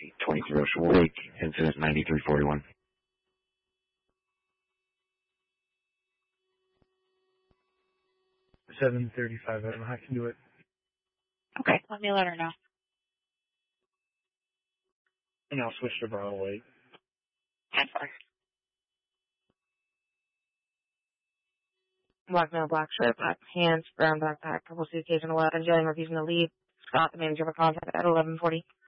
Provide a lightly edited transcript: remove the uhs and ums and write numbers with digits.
23 Ocean Lake, incident 9341. $735. I don't know how I can do it. Okay, let me let her know. And I'll switch to Brown Lake. Black male, black shirt, black pants, brown backpack, purple suitcase, and a letter. Jillian refusing to leave. Scott, the manager, for contact at 11:40.